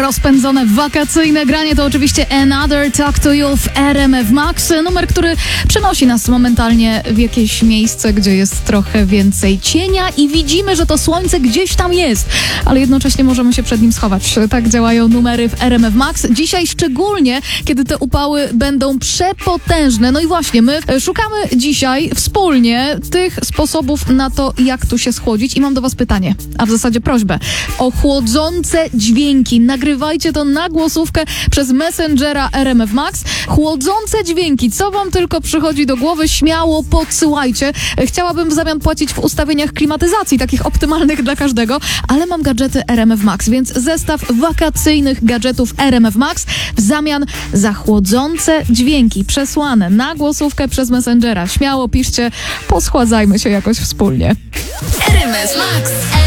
Rozpędzone wakacyjne granie to oczywiście Another Talk to You w RMF Max. Numer, który przenosi nas momentalnie w jakieś miejsce, gdzie jest trochę więcej cienia i widzimy, że to słońce gdzieś tam jest, ale jednocześnie możemy się przed nim schować. Tak działają numery w RMF Max. Dzisiaj szczególnie, kiedy te upały będą przepotężne. No i właśnie, my szukamy dzisiaj wspólnie tych sposobów na to, jak tu się schłodzić i mam do was pytanie, a w zasadzie prośbę o chłodzące dźwięki. Nagrywajcie to na głosówkę przez Messengera RMF Max. Chłodzące dźwięki, co wam tylko przychodzi do głowy, śmiało podsyłajcie. Chciałabym w zamian płacić w ustawieniach klimatyzacji, takich optymalnych dla każdego, ale mam gadżety RMF Max, więc zestaw wakacyjnych gadżetów RMF Max w zamian za chłodzące dźwięki przesłane na głosówkę przez Messengera. Śmiało piszcie, poschładzajmy się jakoś wspólnie. RMF Max.